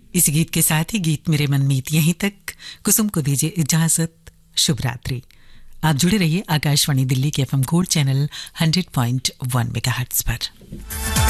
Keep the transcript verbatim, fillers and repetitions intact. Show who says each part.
Speaker 1: इस गीत के साथ ही गीत मेरे मन मीत यहीं तक। कुसुम को दीजिए इजाजत। शुभ रात्रि। आप जुड़े रहिए आकाशवाणी दिल्ली के FM gold channel hundred point one megahertz पर।